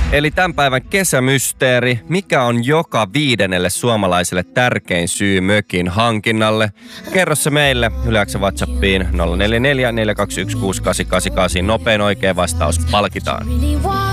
Eli tämän päivän kesämysteeri, mikä on joka 5. suomalaiselle tärkein syy mökin hankinnalle? Kerro se meille Yle X:n WhatsAppiin 044 421 6888. Nopein oikea vastaus palkitaan.